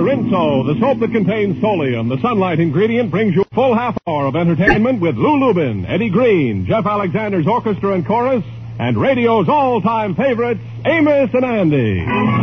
Rinso, the soap that contains Solium, the sunlight ingredient, brings you a full half hour of entertainment with Lou Lubin, Eddie Green, Jeff Alexander's orchestra and chorus, and radio's all-time favorites, Amos and Andy.